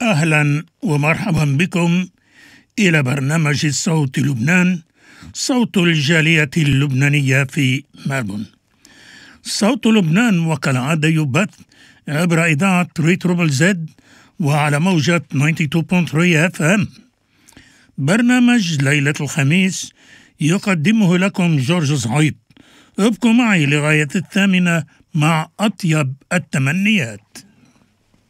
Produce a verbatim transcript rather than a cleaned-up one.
أهلا ومرحبا بكم إلى برنامج صوت لبنان، صوت الجالية اللبنانية في ملبورن. صوت لبنان وكالعادة يبث عبر إذاعة ريتروبل زد وعلى موجة تسعة وتسعين فاصلة ثلاثة اف ام. برنامج ليلة الخميس يقدمه لكم جورج صعيد. ابقوا معي لغاية الثامنة مع أطيب التمنيات.